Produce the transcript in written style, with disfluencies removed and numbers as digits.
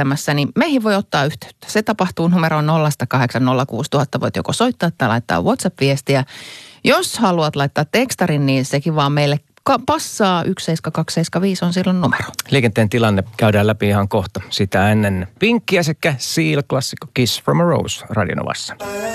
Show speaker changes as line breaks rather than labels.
äänestämässä, niin meihin voi ottaa yhteyttä. Se tapahtuu numeroon 0806000. Voit joko soittaa tai laittaa WhatsApp-viestiä. Jos haluat laittaa tekstarin, niin sekin vaan meille passaa. 17275 on silloin numero.
Liikenteen tilanne käydään läpi ihan kohta. Sitä ennen Pinkkiä sekä Seal-klassikko Kiss from a Rose Radio Novassa.